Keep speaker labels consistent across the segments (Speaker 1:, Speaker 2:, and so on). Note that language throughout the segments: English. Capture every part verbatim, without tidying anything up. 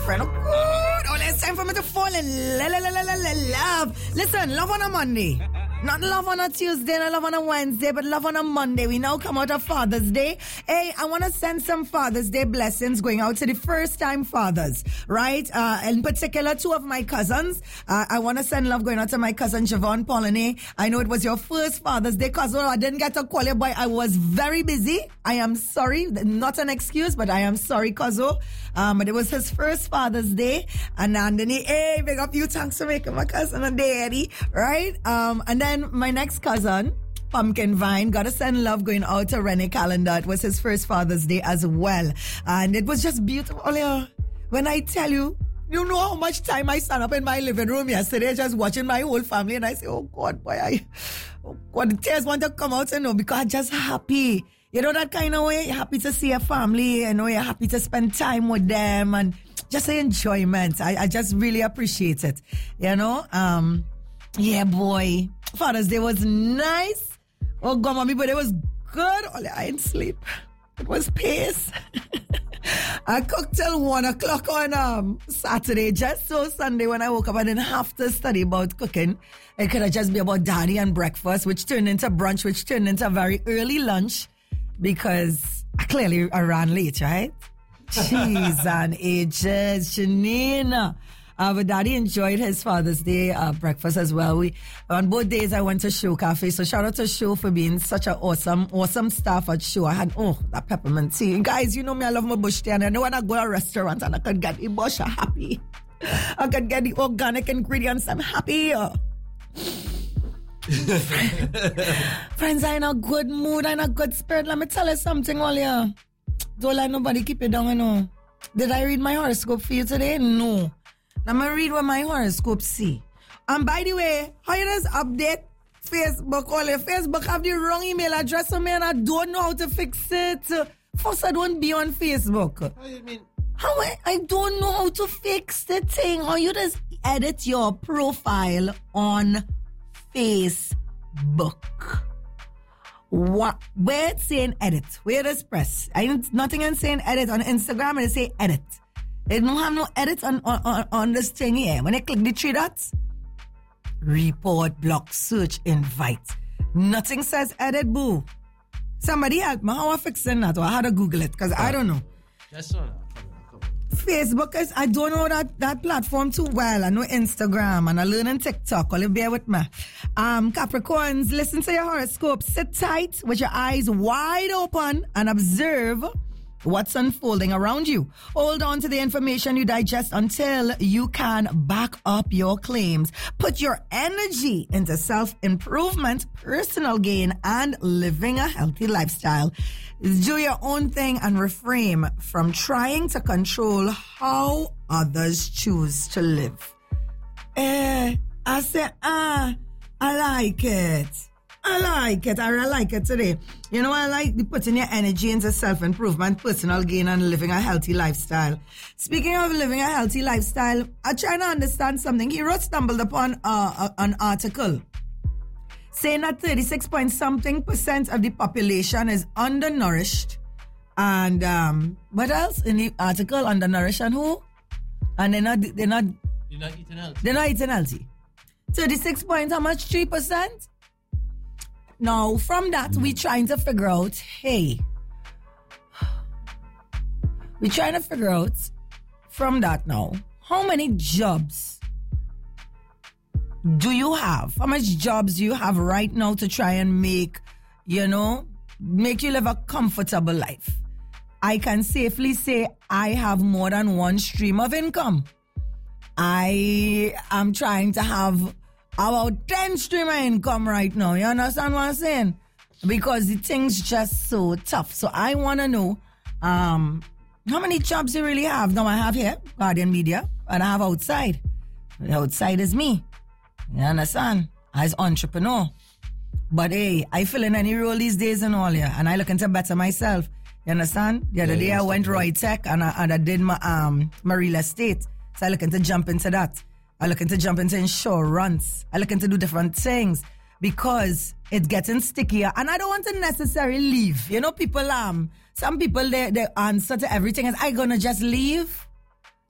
Speaker 1: friend. Oh, good. Oh, it's time for me to fall in la, la, la, la, la, la, love. Listen, love on a Monday. Not love on a Tuesday, not love on a Wednesday, but love on a Monday. We now come out of Father's Day. Hey, I want to send some Father's Day blessings going out to the first-time fathers, right? Uh, in particular, two of my cousins. Uh, I want to send love going out to my cousin, Javon Pollinae. I know it was your first Father's Day, cousin. I didn't get to call you, boy. I was very busy. I am sorry. Not an excuse, but I am sorry, cousin. Um, but it was his first Father's Day. And then, hey, big up you. Thanks for making my cousin a day, Eddie. Right? Um, and then my next cousin, Pumpkin Vine, gotta send love going out to Rennie Calendar. It was his first Father's Day as well. And it was just beautiful. Oh, when I tell you, you know how much time I stand up in my living room yesterday just watching my whole family, and I say, oh God, boy, I, oh God, the tears want to come out, you know, because I'm just happy. You know, that kind of way, you're happy to see your family, you know, you're happy to spend time with them, and just the enjoyment. I, I just really appreciate it, you know. Um, yeah, boy, Father's Day was nice. Oh God, mommy, but it was good. Only I didn't sleep. It was pace. I cooked till one o'clock on um Saturday, just so Sunday when I woke up I didn't have to study about cooking. It could have just be about daddy and breakfast, which turned into brunch, which turned into a very early lunch, because I clearly I ran late, right? Cheese and ages, Janine. Uh, but Daddy enjoyed his Father's Day uh, breakfast as well. We on both days I went to Show Cafe, so shout out to Show for being such an awesome, awesome staff at Show. I had oh that peppermint tea, guys. You know me, I love my bush tea, and I know when I go to a restaurant and I could get the bush, I'm happy. I could get the organic ingredients, I'm happy. Friends, I'm in a good mood, I'm in a good spirit. Let me tell you something, Olia. Don't let nobody keep it down, you know. Did I read my horoscope for you today? No. Let me read what my horoscope see. And by the way, how you just update Facebook? All your Facebook have the wrong email address on me and I don't know how to fix it. First, I don't be on Facebook.
Speaker 2: How you mean?
Speaker 1: How I, I don't know how to fix the thing. How you just edit your profile on Facebook? What? Where it's saying edit? Where is press? I ain't nothing in saying edit on Instagram and it say edit. They don't have no edits on, on, on this thing here. When I click the three dots, report, block, search, invite. Nothing says edit, boo. Somebody help me. How I fixing that? Or how to Google it? Because I don't know.
Speaker 2: Just so now.
Speaker 1: Facebook is, I don't know that, that platform too well. I know Instagram and I learn in TikTok. Will you bear with me? Um, Capricorns, listen to your horoscope. Sit tight with your eyes wide open and observe what's unfolding around you. Hold on to the information you digest until you can back up your claims. Put your energy into self-improvement, personal gain, and living a healthy lifestyle. Do your own thing and refrain from trying to control how others choose to live. Eh, I say, ah, I like it. I like it. I really like it today. You know, I like putting your energy into self-improvement, personal gain, and living a healthy lifestyle. Speaking of living a healthy lifestyle, I'm trying to understand something. He wrote, stumbled upon uh, an article saying that thirty-six point something percent of the population is undernourished. And um, what else in the article? Undernourished and who? And they're not, they're not,
Speaker 2: You're not eating healthy.
Speaker 1: They're not eating healthy. thirty-six point how much? three percent? Now, from that, we're trying to figure out, hey, we're trying to figure out from that now, how many jobs do you have? How much jobs do you have right now to try and make, you know, make you live a comfortable life? I can safely say I have more than one stream of income. I am trying to have about ten stream of income right now. You understand what I'm saying? Because the thing's just so tough. So I want to know um, how many jobs you really have. Now I have here, Guardian Media, and I have outside. The outside is me. You understand? As entrepreneur. But hey, I fill in any role these days and all, yeah. And I looking to better myself. You understand? The other yeah, day I went Roy Tech and I, and I did my, um, my real estate. So I looking to jump into that. I looking to jump into insurance. I looking to do different things because it's getting stickier. And I don't want to necessarily leave. You know, people, um, some people, they, they answer to everything is, I gonna just leave?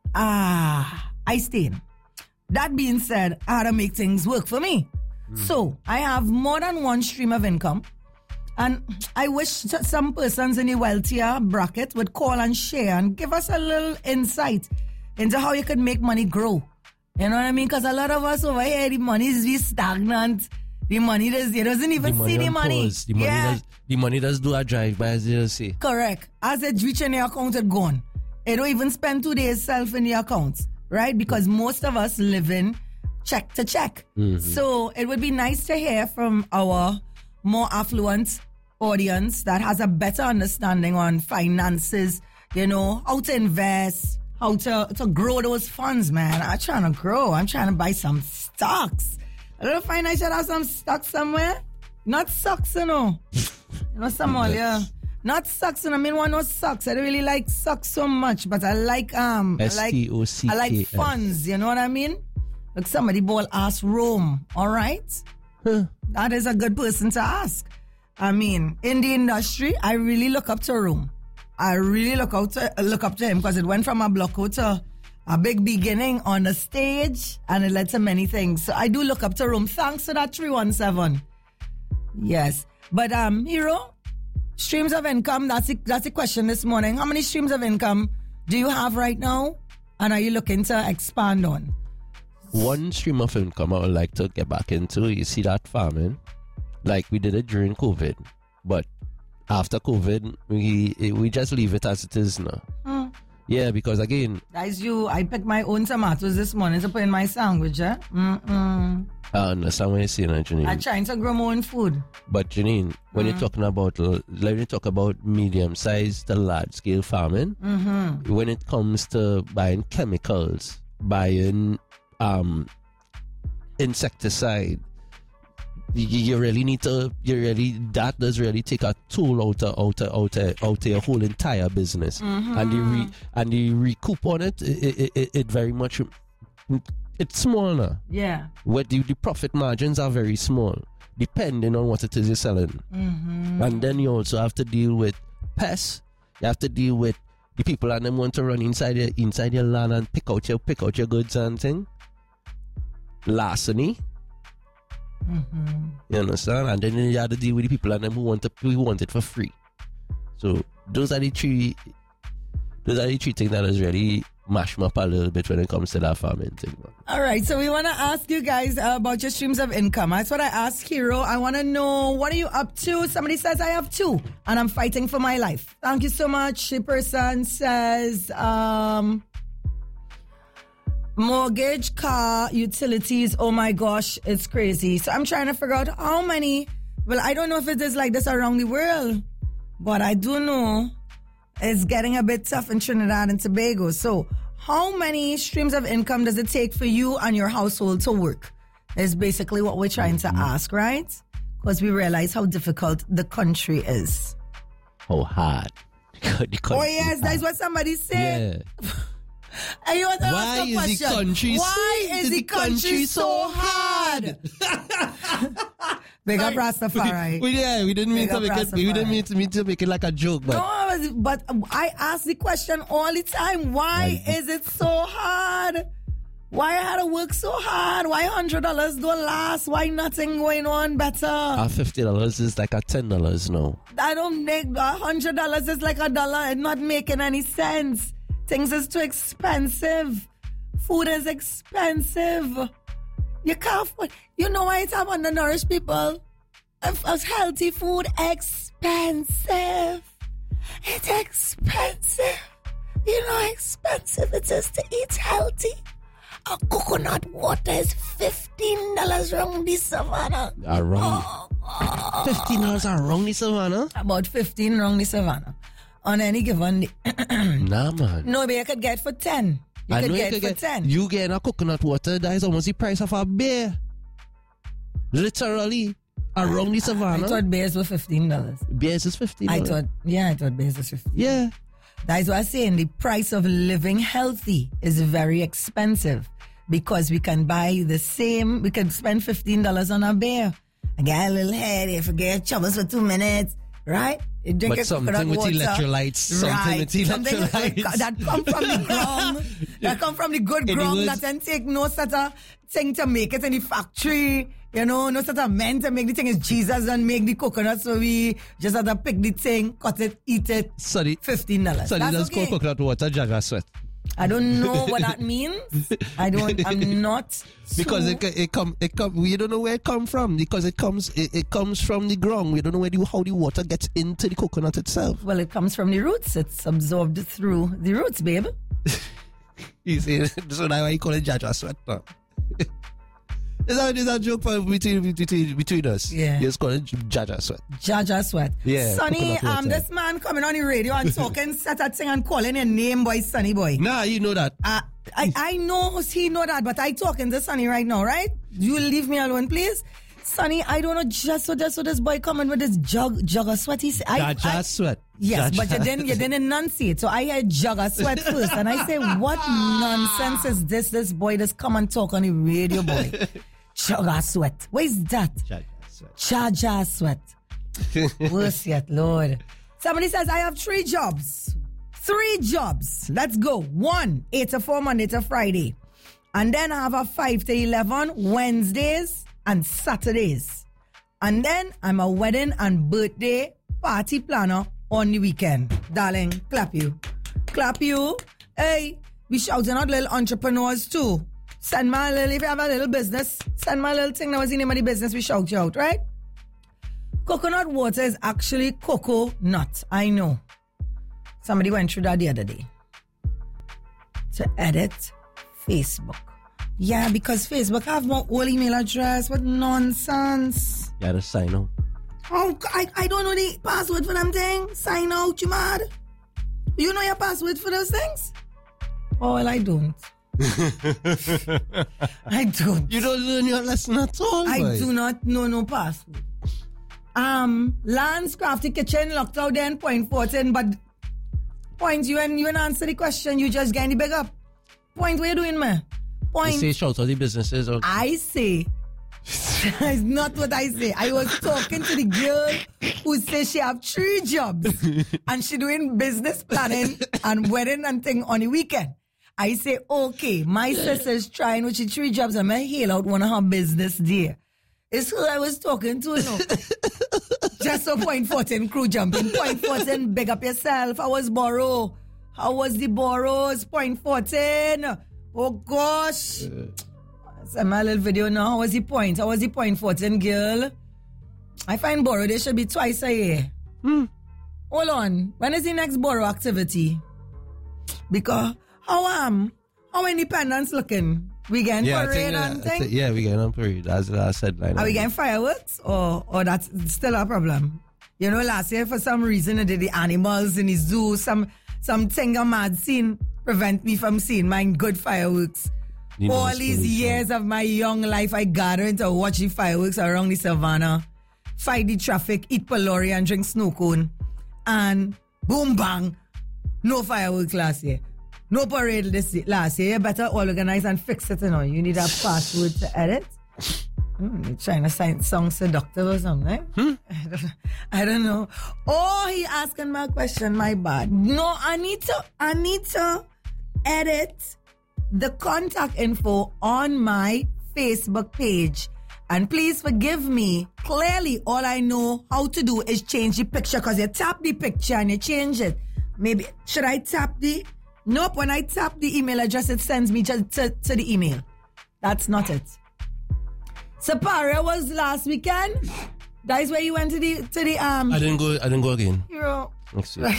Speaker 1: ah, I stayed. That being said, I had to make things work for me. Mm. So I have more than one stream of income. And I wish some persons in the wealthier bracket would call and share and give us a little insight into how you could make money grow. You know what I mean? Because a lot of us over here, the money is really stagnant. The money does, you doesn't even
Speaker 2: the
Speaker 1: see the money.
Speaker 2: Pause. The money
Speaker 1: yeah.
Speaker 2: does, the money does do a drive by, as you say.
Speaker 1: Correct. As it reach in the account, it gone. It don't even spend two days self in the accounts, right? Because most of us live in check to check. Mm-hmm. So it would be nice to hear from our more affluent audience that has a better understanding on finances, you know, how to invest, how to, to grow those funds, man. I'm trying to grow. I'm trying to buy some stocks. I don't find I should have some stocks somewhere. Not socks, you know. You know, some all, yeah. Not socks, and I mean one no socks. I don't really like socks so much, but I like um I like
Speaker 2: S T O C K S.
Speaker 1: I like funds, you know what I mean? Like somebody ball ask Rome, all right? Huh. That is a good person to ask. I mean, in the industry, I really look up to Rome. I really look out to look up to him because it went from a block out to a big beginning on the stage, and it led to many things. So I do look up to Rome. Thanks to that three one seven. Yes. But um, Hero, streams of income, that's the, that's the question this morning. How many streams of income do you have right now? And are you looking to expand on?
Speaker 2: One stream of income I would like to get back into, you see that farming? Like we did it during COVID. But after COVID, we we just leave it as it is now. Hmm. Yeah, because again...
Speaker 1: Guys, you, I picked my own tomatoes this morning to put in my sandwich, eh? Mm-mm.
Speaker 2: I understand what you're saying, Janine.
Speaker 1: I'm trying to grow my own food.
Speaker 2: But Janine, when mm. you're talking about, let me talk about medium-sized to large-scale farming,
Speaker 1: mm-hmm.
Speaker 2: when it comes to buying chemicals, buying um, insecticide, you, you really need to, you really, that does really take a toll out of, out of, out of, out of your whole entire business.
Speaker 1: Mm-hmm.
Speaker 2: And the re, and the recoup on it, it, it, it very much, it's smaller.
Speaker 1: Yeah.
Speaker 2: Where the, the profit margins are very small, depending on what it is you're selling.
Speaker 1: Mm-hmm.
Speaker 2: And then you also have to deal with pests. You have to deal with the people and them want to run inside your, inside your land and pick out your, pick out your goods and thing. Larceny.
Speaker 1: Mm-hmm.
Speaker 2: You understand? And then you have to deal with the people and them who want to, who want it for free. So those are the three those are the three things that has really mashed me up a little bit when it comes to that farming thing, man.
Speaker 1: All right, so we want to ask you guys uh, about your streams of income. That's what I asked Hero. I want to know, what are you up to? Somebody says I have two and I'm fighting for my life. Thank you so much. The person says um mortgage, car, utilities. Oh my gosh, it's crazy. So I'm trying to figure out how many. Well, I don't know if it is like this around the world, but I do know it's getting a bit tough in Trinidad and Tobago. So how many streams of income does it take for you and your household to work? Is basically what we're trying to ask, right? Because we realize how difficult the country is.
Speaker 2: How hard.
Speaker 1: Oh yes, that's what somebody said.
Speaker 2: Yeah.
Speaker 1: And you want to
Speaker 2: Why
Speaker 1: ask a
Speaker 2: is
Speaker 1: question?
Speaker 2: the country
Speaker 1: Why
Speaker 2: so,
Speaker 1: is the country so hard? Big up Rastafari.
Speaker 2: We, we, yeah, we didn't mean
Speaker 1: Big
Speaker 2: to make it. We didn't mean to, mean to make it like a joke, but
Speaker 1: no, but I ask the question all the time. Why right. is it so hard? Why I had to work so hard? Why hundred dollars don't last? Why nothing going on better?
Speaker 2: Our fifty dollars is like a ten dollars now.
Speaker 1: I don't make a hundred dollars is like a dollar. It's not making any sense. Things is too expensive. Food is expensive. You can't. You know why it's have undernourished people? As healthy food expensive. It's expensive. You know how expensive it is to eat healthy. A coconut water is fifteen dollars around the savannah.
Speaker 2: Around oh, oh. fifteen dollars around the savannah?
Speaker 1: About fifteen around the savannah. On any given day.
Speaker 2: Nah, man.
Speaker 1: No, but you could get for ten. You
Speaker 2: I
Speaker 1: could
Speaker 2: know
Speaker 1: get
Speaker 2: you could
Speaker 1: for
Speaker 2: get,
Speaker 1: ten.
Speaker 2: You get a coconut water, that is almost the price of a beer. Literally. Around the savannah.
Speaker 1: I thought beers were fifteen dollars.
Speaker 2: Beers is fifteen dollars.
Speaker 1: I thought, yeah, I thought beers was fifteen dollars.
Speaker 2: Yeah.
Speaker 1: That is what I'm saying. The price of living healthy is very expensive because we can buy the same, we can spend fifteen dollars on a beer. I get a little headache, forget troubles for two minutes, right? You drink
Speaker 2: but something with
Speaker 1: water.
Speaker 2: electrolytes. Something
Speaker 1: right.
Speaker 2: with electrolytes.
Speaker 1: Something that come from the ground. that come from the good ground
Speaker 2: words,
Speaker 1: that then take no such a thing to make it in the factory. You know, no such a man to make the thing is Jesus and make the coconut, so we just have to pick the thing, cut it, eat it.
Speaker 2: Sorry.
Speaker 1: fifteen dollars.
Speaker 2: Sorry, that's
Speaker 1: okay.
Speaker 2: called coconut water, Jaja Sweat.
Speaker 1: I don't know what that means. I don't, I'm not.
Speaker 2: Because
Speaker 1: so...
Speaker 2: it it come it come we don't know where it come from because it comes it, it comes from the ground. We don't know where the, how the water gets into the coconut itself.
Speaker 1: Well, it comes from the roots. It's absorbed through the roots, babe.
Speaker 2: You see, so now I call it Jaja Sweat now. Is that, is that a joke for between, between, between us?
Speaker 1: Yeah.
Speaker 2: You just call it Jaja Sweat.
Speaker 1: Jaja Sweat.
Speaker 2: Yeah.
Speaker 1: Sonny, um, this man coming on the radio and talking, set that thing and calling your name, boy, Sonny boy.
Speaker 2: Nah, you know that.
Speaker 1: Uh, I, I know he know that, but I talking to Sonny right now, right? You leave me alone, please. Sonny, I don't know just so just so this boy coming with this jug jugger sweat. He said, I,
Speaker 2: Jaja
Speaker 1: I,
Speaker 2: Sweat.
Speaker 1: Yes,
Speaker 2: Jaja.
Speaker 1: but you didn't you didn't enunciate. So I heard jugger sweat first, and I say, what nonsense is this? This boy just come and talk on the radio, boy. Jugger sweat. What is that?
Speaker 2: Jaja Sweat.
Speaker 1: Jaja sweat. Worse yet, Lord. Somebody says, I have three jobs. Three jobs. Let's go. One, eight to four, Monday to Friday. And then I have a five to eleven, Wednesdays and Saturdays. And then I'm a wedding and birthday party planner on the weekend. Darling, clap you. Clap you. Hey, we shouting out little entrepreneurs too. Send my little, if you have a little business, send my little thing that was in the business, we shout you out, right? Coconut water is actually cocoa nut. I know. Somebody went through that the other day. To edit Facebook. Yeah, because Facebook have my old email address. What nonsense.
Speaker 2: You gotta sign out.
Speaker 1: Oh, I, I don't know the password for them things. Sign out, you mad? You know your password for those things? Oh, well, I don't. I don't.
Speaker 2: You don't learn your lesson at all,
Speaker 1: I
Speaker 2: boy.
Speaker 1: do not know no password. Um, Lance Crafty Kitchen locked out there in Point fourteen, but Point, you and you and answer the question, you just getting the big up. Point, what you doing, man? Point.
Speaker 2: You say shout out the businesses. Or...
Speaker 1: I say, it's not what I say. I was talking to the girl who says she have three jobs and she doing business planning and wedding and thing on the weekend. I say, okay, my sister's trying with she three jobs and my hail out one of her business there. It's who I was talking to, you know. Just so Point fourteen crew jumping. Point fourteen, big up yourself. How was Borough? How was the Boroughs? Point fourteen. Oh, gosh. Uh, Send my little video now. How was the point? How was the Point fourteen, girl? I find Borough, they should be twice a year. Hmm. Hold on. When is the next Borough activity? Because, how am? How Independence looking? We getting
Speaker 2: yeah,
Speaker 1: parade
Speaker 2: think,
Speaker 1: and
Speaker 2: uh,
Speaker 1: thing?
Speaker 2: th- yeah, we getting on parade. That's the last headline.
Speaker 1: Are we getting fireworks? Or, or that's still a problem? You know, last year, for some reason, I did the animals in the zoo. Some, some thing a mad scene prevent me from seeing my good fireworks. You know, all these years of my young life, I gathered to watch the fireworks around the savannah, fight the traffic, eat palori and drink snow cone. And boom, bang, no fireworks last year. No parade this year, last year. You better all organize and fix it, you know. You need a password to edit. Hmm, you're trying to sign song seductive or something. Hmm? I, don't, I don't know. Oh, he asking my question, my bad. No, I need to, I need to edit the contact info on my Facebook page. And please forgive me. Clearly, all I know how to do is change the picture because you tap the picture and you change it. Maybe, should I tap the... Nope, when I tap the email address, it sends me to, to, to the email. That's not it. Sapara was last weekend. That is where you went to the... to the um.
Speaker 2: I didn't go, I didn't go again.
Speaker 1: You know...
Speaker 2: Next year.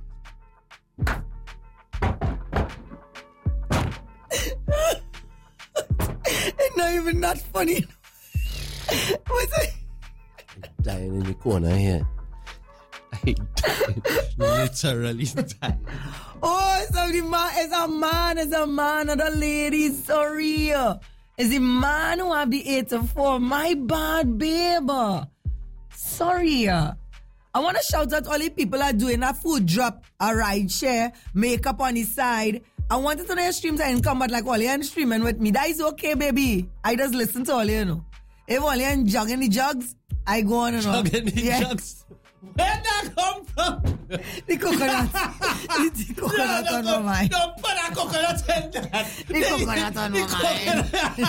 Speaker 1: It's not even that funny. What's it?
Speaker 2: I'm dying in the corner here. I died. Literally died.
Speaker 1: Oh, so the man is a man, is a man, and the lady, sorry. It's the man who have the eight to four. My bad, babe. Sorry. I want to shout out all the people that are doing a food drop, a ride share, makeup on the side. I wanted to know your streams and come, but like all you streaming with me. That is okay, baby. I just listen to all you know. If all you jogging the jugs, I go on and on.
Speaker 2: Jogging the
Speaker 1: yeah.
Speaker 2: jugs. Where that come from?
Speaker 1: The coconut. The coconut
Speaker 2: no,
Speaker 1: on
Speaker 2: no,
Speaker 1: my mind.
Speaker 2: Don't put that coconut in that.
Speaker 1: The coconut on my mind.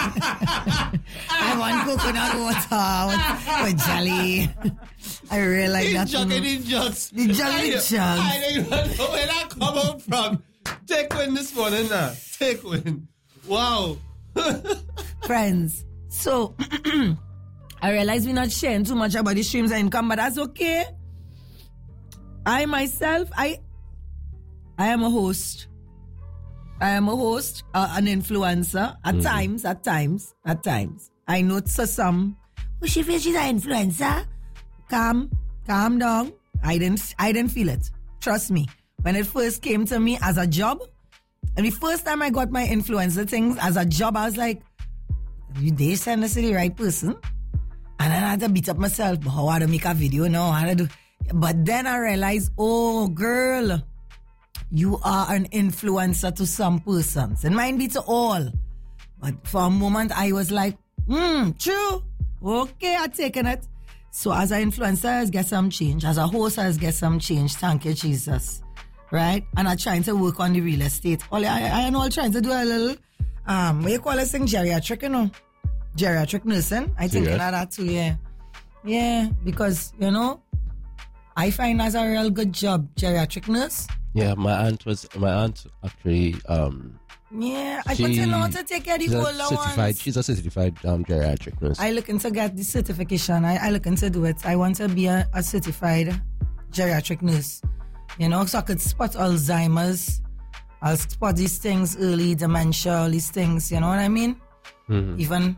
Speaker 1: I want coconut water with, with jelly. I really like
Speaker 2: The
Speaker 1: that.
Speaker 2: jug
Speaker 1: too.
Speaker 2: and the jugs.
Speaker 1: The jug and the
Speaker 2: I-
Speaker 1: jugs.
Speaker 2: I don't even know where that come out from. Take one this morning now. Take one. Wow.
Speaker 1: Friends, so I realize we're not sharing too much about the streams of income, but that's okay. I myself, I I am a host. I am a host, uh, an influencer. At
Speaker 2: Mm-hmm.
Speaker 1: times, at times, at times. I know to some, oh, she feels she's an influencer. Calm, calm down. I didn't, I didn't feel it. Trust me. When it first came to me as a job, and the first time I got my influencer things as a job, I was like, you they send us to the right person? And then I had to beat up myself. But how to make a video now? How to do? But then I realized, oh, girl, you are an influencer to some persons. It might be to all. But for a moment, I was like, hmm, true. Okay, I've taken it. So as an influencer, I get some change. As a host, I get some change. Thank you, Jesus. Right? And I'm trying to work on the real estate. All I, I am all trying to do a little, um, what you call this thing? Geriatric, you know? Geriatric nursing. I think
Speaker 2: Serious?
Speaker 1: like that too, yeah. Yeah, because, you know, I find that's a real good job, geriatric nurse.
Speaker 2: Yeah, my aunt was, my aunt actually, um,
Speaker 1: Yeah, I
Speaker 2: She-
Speaker 1: continue on to take care of the
Speaker 2: she's a
Speaker 1: older
Speaker 2: certified,
Speaker 1: ones.
Speaker 2: she's a certified um, geriatric nurse.
Speaker 1: I looking to get the certification. I, I looking to do it. I want to be a, a certified geriatric nurse. You know, so I could spot Alzheimer's. I'll spot these things early, dementia, all these things. You know what I mean?
Speaker 2: Mhm.
Speaker 1: Even,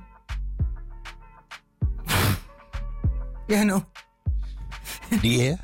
Speaker 1: you know,
Speaker 2: Yeah.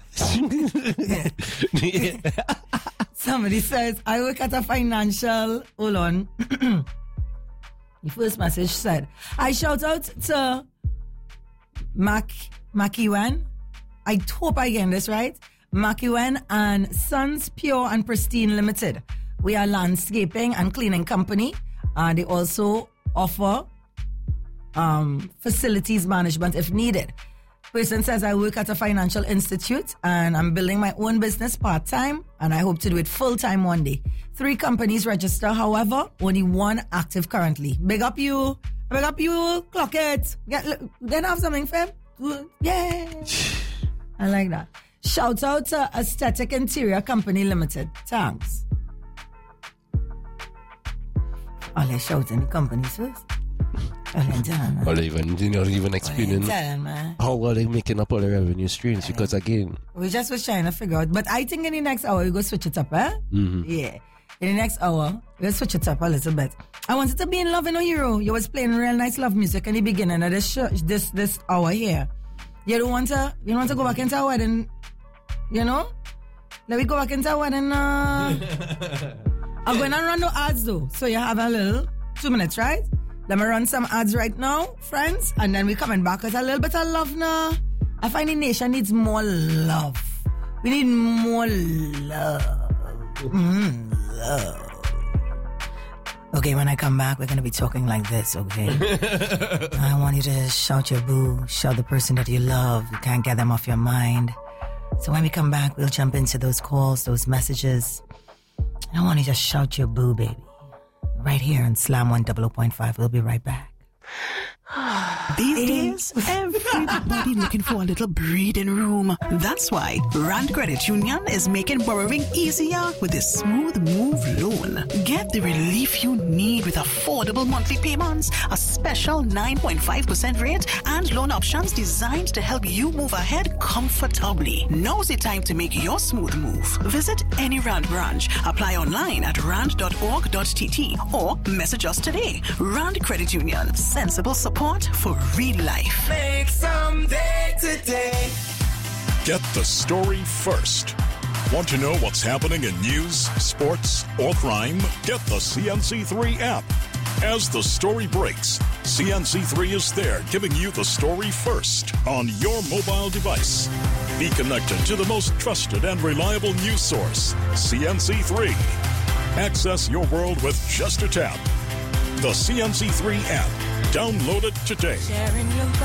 Speaker 2: Yeah.
Speaker 1: somebody says, I work at a financial, hold on. The first message said, I shout out to Mac, Makiwan. I hope I get this right. Makiwan and Sons Pure and Pristine Limited. We are landscaping and cleaning company. Uh, they also offer um, facilities management if needed. Person says, I work at a financial institute and I'm building my own business part-time and I hope to do it full-time one day. Three companies register, however, only one active currently. Big up you. Big up you. Clock it. Get, then have something, fam. Yeah. I like that. Shout out to Aesthetic Interior Company Limited. Thanks. Oh, let's shout in the companies first. Oh, let's tell them, man.
Speaker 2: Or even, you know, even
Speaker 1: Oh,
Speaker 2: explaining
Speaker 1: let's tell them, man.
Speaker 2: how are they making up all the revenue streams? Because again,
Speaker 1: We just was trying to figure out. But I think in the next hour, we go switch it up, eh?
Speaker 2: Mhm.
Speaker 1: Yeah. In the next hour, we'll switch it up a little bit. I wanted to be in Love in a Hero. You was playing real nice love music in the beginning of this show, this this hour here. You don't want to, you don't want to go back into a wedding, you know? Let me go back into a wedding. Uh... I'm going to run the ads though. So you have a little, two minutes, right? Let me run some ads right now, friends. And then we're coming back with a little bit of love now. I find the nation needs more love. We need more love. Mm, love. Okay, when I come back, we're going to be talking like this, okay? I want you to shout your boo, shout the person that you love. You can't get them off your mind. So when we come back, we'll jump into those calls, those messages. I want you to shout your boo, baby. Right here on Slam one oh oh point five. We'll be right back.
Speaker 3: These days, everybody looking for a little breathing room. That's why Rand Credit Union is making borrowing easier with a smooth move loan. Get the relief you need with affordable monthly payments, a special nine point five percent rate, and loan options designed to help you move ahead comfortably. Now's the time to make your smooth move. Visit any Rand branch, apply online at rand dot org dot t t, or message us today. Rand Credit Union, sensible support for real life.
Speaker 4: Make some day today.
Speaker 5: Get the story first. Want to know what's happening in news, sports, or crime? Get the C N C three app. As the story breaks, C N C three is there giving you the story first on your mobile device. Be connected to the most trusted and reliable news source, C N C three. Access your world with just a tap. The C N C three app. Download it today.
Speaker 4: Sharing your